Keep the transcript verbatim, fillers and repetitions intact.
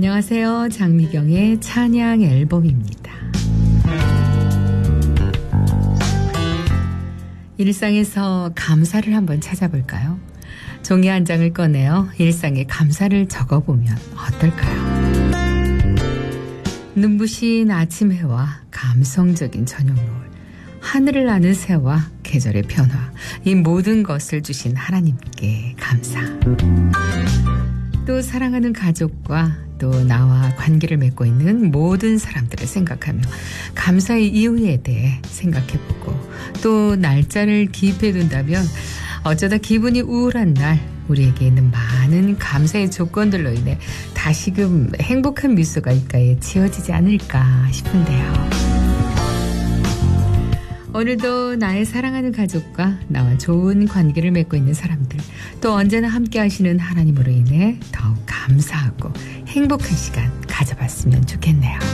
안녕하세요. 장미경의 찬양 앨범입니다. 일상에서 감사를 한번 찾아볼까요? 종이 한 장을 꺼내어 일상의 감사를 적어보면 어떨까요? 눈부신 아침 해와 감성적인 저녁 노을, 하늘을 나는 새와 계절의 변화, 이 모든 것을 주신 하나님께 감사. 또 사랑하는 가족과 또 나와 관계를 맺고 있는 모든 사람들을 생각하며 감사의 이유에 대해 생각해보고, 또 날짜를 기입해둔다면 어쩌다 기분이 우울한 날 우리에게 있는 많은 감사의 조건들로 인해 다시금 행복한 미소가 입가에 지어지지 않을까 싶은데요. 오늘도 나의 사랑하는 가족과 나와 좋은 관계를 맺고 있는 사람들, 또 언제나 함께 하시는 하나님으로 인해 더욱 감사하고 행복한 시간 가져봤으면 좋겠네요.